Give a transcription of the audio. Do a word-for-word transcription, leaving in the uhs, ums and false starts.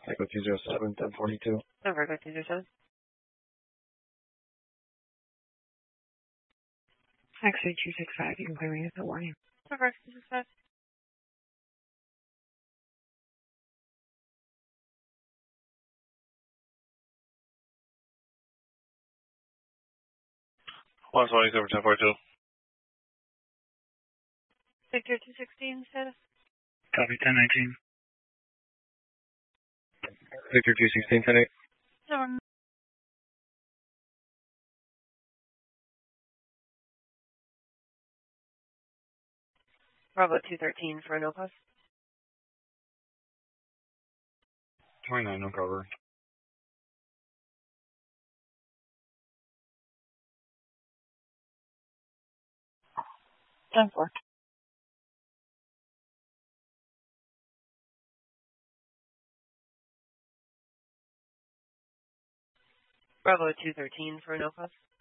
Echo two zero seven, ten forty-two. Over, Echo two zero seven. X-ray two six five, you can clear me at warning. Over, two six five. one twenty, over ten forty-two. Victor two sixteen, status. Copy, ten nineteen. Victor two sixteen, ten eight. Over. Bravo two thirteen for no cause. twenty-nine, no cover. ten four. Bravo two thirteen for no cause.